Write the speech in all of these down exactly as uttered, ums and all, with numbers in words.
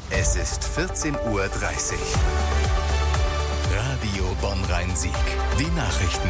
Es ist vierzehn Uhr dreißig. Radio Bonn-Rhein-Sieg. Die Nachrichten.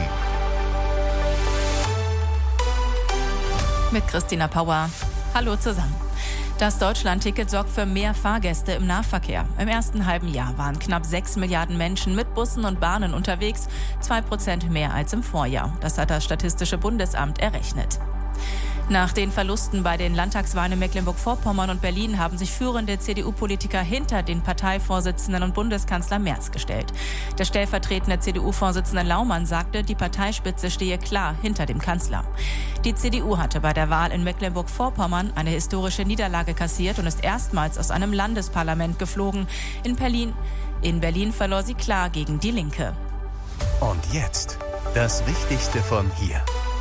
Mit Christina Pauer. Hallo zusammen. Das Deutschland-Ticket sorgt für mehr Fahrgäste im Nahverkehr. Im ersten halben Jahr waren knapp sechs Milliarden Menschen mit Bussen und Bahnen unterwegs, zwei Prozent mehr als im Vorjahr. Das hat das Statistische Bundesamt errechnet. Nach den Verlusten bei den Landtagswahlen in Mecklenburg-Vorpommern und Berlin haben sich führende C D U-Politiker hinter den Parteivorsitzenden und Bundeskanzler Merz gestellt. Der stellvertretende C D U-Vorsitzende Laumann sagte, die Parteispitze stehe klar hinter dem Kanzler. Die C D U hatte bei der Wahl in Mecklenburg-Vorpommern eine historische Niederlage kassiert und ist erstmals aus einem Landesparlament geflogen. In Berlin, in Berlin verlor sie klar gegen die Linke. Und jetzt das Wichtigste von hier.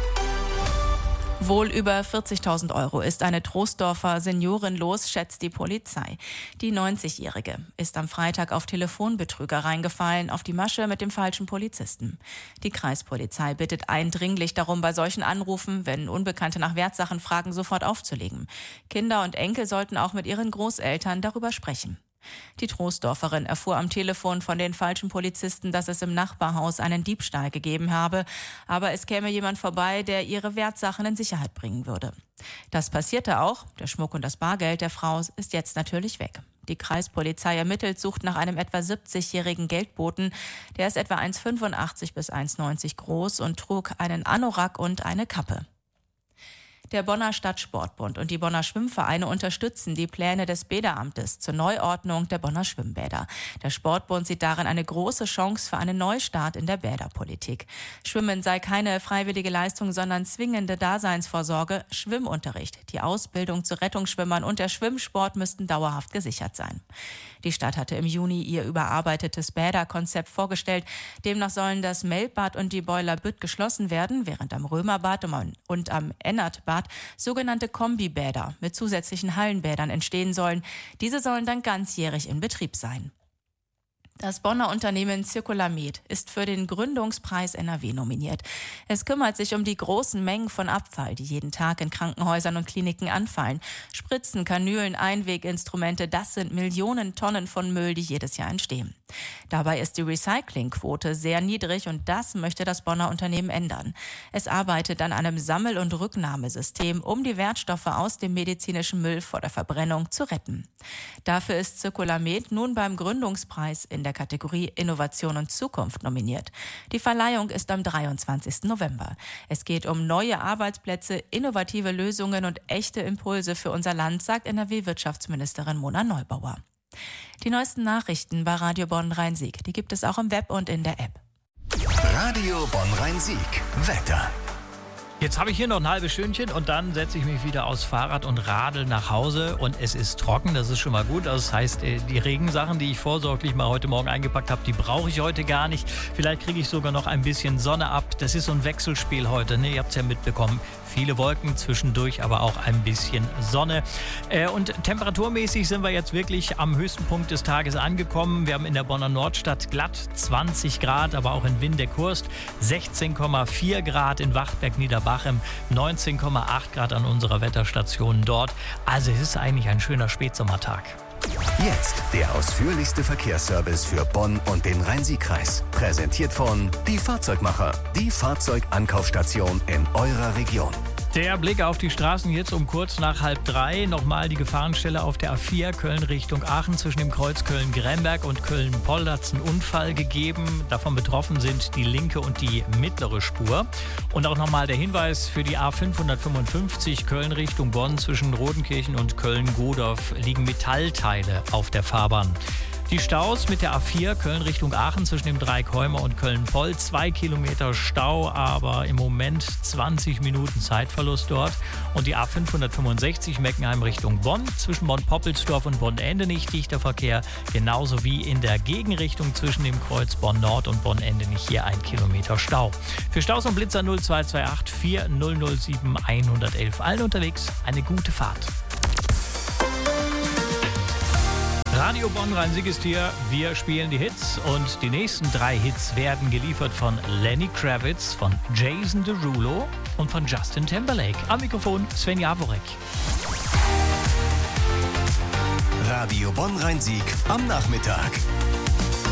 Wohl über vierzigtausend Euro ist eine Troisdorfer Seniorin los, schätzt die Polizei. Die neunzigjährige ist am Freitag auf Telefonbetrüger reingefallen, auf die Masche mit dem falschen Polizisten. Die Kreispolizei bittet eindringlich darum, bei solchen Anrufen, wenn Unbekannte nach Wertsachen fragen, sofort aufzulegen. Kinder und Enkel sollten auch mit ihren Großeltern darüber sprechen. Die Troisdorferin erfuhr am Telefon von den falschen Polizisten, dass es im Nachbarhaus einen Diebstahl gegeben habe. Aber es käme jemand vorbei, der ihre Wertsachen in Sicherheit bringen würde. Das passierte auch. Der Schmuck und das Bargeld der Frau ist jetzt natürlich weg. Die Kreispolizei ermittelt, sucht nach einem etwa siebzigjährigen Geldboten. Der ist etwa eins Komma fünfundachtzig bis eins Komma neunzig groß und trug einen Anorak und eine Kappe. Der Bonner Stadtsportbund und die Bonner Schwimmvereine unterstützen die Pläne des Bäderamtes zur Neuordnung der Bonner Schwimmbäder. Der Sportbund sieht darin eine große Chance für einen Neustart in der Bäderpolitik. Schwimmen sei keine freiwillige Leistung, sondern zwingende Daseinsvorsorge. Schwimmunterricht, die Ausbildung zu Rettungsschwimmern und der Schwimmsport müssten dauerhaft gesichert sein. Die Stadt hatte im Juni ihr überarbeitetes Bäderkonzept vorgestellt. Demnach sollen das Melbbad und die Boiler Bütt geschlossen werden, während am Römerbad und am Ennertbad sogenannte Kombibäder mit zusätzlichen Hallenbädern entstehen sollen. Diese sollen dann ganzjährig in Betrieb sein. Das Bonner Unternehmen Circulamed ist für den Gründungspreis N R W nominiert. Es kümmert sich um die großen Mengen von Abfall, die jeden Tag in Krankenhäusern und Kliniken anfallen. Spritzen, Kanülen, Einweginstrumente, das sind Millionen Tonnen von Müll, die jedes Jahr entstehen. Dabei ist die Recyclingquote sehr niedrig und das möchte das Bonner Unternehmen ändern. Es arbeitet an einem Sammel- und Rücknahmesystem, um die Wertstoffe aus dem medizinischen Müll vor der Verbrennung zu retten. Dafür ist Circulamed nun beim Gründungspreis in der Kategorie Innovation und Zukunft nominiert. Die Verleihung ist am dreiundzwanzigsten November. Es geht um neue Arbeitsplätze, innovative Lösungen und echte Impulse für unser Land, sagt N R W-Wirtschaftsministerin Mona Neubauer. Die neuesten Nachrichten bei Radio Bonn-Rhein-Sieg, die gibt es auch im Web und in der App. Radio Bonn-Rhein-Sieg. Wetter. Jetzt habe ich hier noch ein halbes Stündchen und dann setze ich mich wieder aufs Fahrrad und radel nach Hause und es ist trocken, das ist schon mal gut. Das heißt, die Regensachen, die ich vorsorglich mal heute Morgen eingepackt habe, die brauche ich heute gar nicht. Vielleicht kriege ich sogar noch ein bisschen Sonne ab. Das ist so ein Wechselspiel heute, ne? Ihr habt es ja mitbekommen. Viele Wolken zwischendurch, aber auch ein bisschen Sonne. Äh, und temperaturmäßig sind wir jetzt wirklich am höchsten Punkt des Tages angekommen. Wir haben in der Bonner Nordstadt glatt zwanzig Grad, aber auch in Windeck-Hurst sechzehn Komma vier Grad, in Wachberg-Niederbachem neunzehn Komma acht Grad an unserer Wetterstation dort. Also es ist eigentlich ein schöner Spätsommertag. Jetzt der ausführlichste Verkehrsservice für Bonn und den Rhein-Sieg-Kreis. Präsentiert von Die Fahrzeugmacher, die Fahrzeugankaufstation in eurer Region. Der Blick auf die Straßen jetzt um kurz nach halb drei. Nochmal die Gefahrenstelle auf der A vier Köln Richtung Aachen. Zwischen dem Kreuz Köln-Gremberg und Köln-Poll hat es einen Unfall gegeben. Davon betroffen sind die linke und die mittlere Spur. Und auch nochmal der Hinweis für die A fünfhundertfünfundfünfzig Köln Richtung Bonn. Zwischen Rodenkirchen und Köln-Godorf liegen Metallteile auf der Fahrbahn. Die Staus mit der A vier Köln Richtung Aachen zwischen dem Dreieck-Heumer und Köln-Poll. Zwei Kilometer Stau, aber im Moment zwanzig Minuten Zeitverlust dort. Und die A fünfhundertfünfundsechzig Meckenheim Richtung Bonn. Zwischen Bonn-Poppelsdorf und Bonn-Endenich dichter Verkehr. Genauso wie in der Gegenrichtung zwischen dem Kreuz Bonn-Nord und Bonn-Endenich hier ein Kilometer Stau. Für Staus und Blitzer null zwei zwei acht vier null null sieben eins eins eins. Allen unterwegs eine gute Fahrt. Radio Bonn-Rhein-Sieg ist hier. Wir spielen die Hits und die nächsten drei Hits werden geliefert von Lenny Kravitz, von Jason Derulo und von Justin Timberlake. Am Mikrofon Sven Jaworek. Radio Bonn-Rhein-Sieg am Nachmittag.